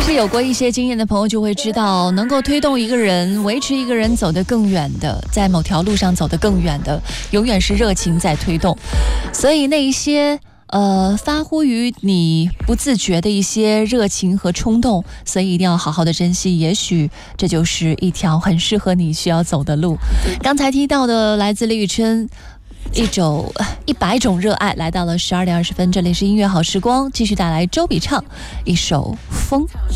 实有过一些经验的朋友就会知道，能够推动一个人、维持一个人走得更远的，在某条路上走得更远的，永远是热情在推动。所以那一些发乎于你不自觉的一些热情和冲动，所以一定要好好的珍惜，也许这就是一条很适合你需要走的路。刚才听到的来自李宇春100种热爱，来到了12点20分，这里是音乐好时光，继续带来周笔畅一首风。